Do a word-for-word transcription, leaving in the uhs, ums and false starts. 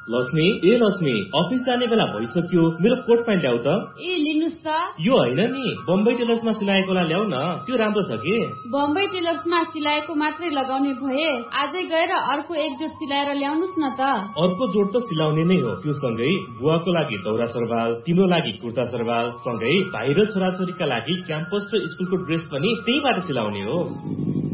लक्ष्मी ए Lakshmi office जाने बेला भइसक्यो मेरो कोट प्यान्ट ल्याउ त ए लिनुस् त यो हैन नि बम्बई टेलर्समा सिलाएकोला ल्याउ न त्यो राम्रो छ के बम्बई टेलर्समा सिलाएको मात्रै लगाउने भए आजै गएर अर्को एक जोड सिलाएर ल्याउनुस् न त अर्को जोड त सिलाउने नै हो त्यो सँगै बुवाको लागि दौरा सरबाल तिम्रो लागि कुर्ता सरबाल सँगै भाइ र छोराछोरीका लागि क्याम्पस र स्कुलको ड्रेस पनि त्यहीबाट सिलाउने हो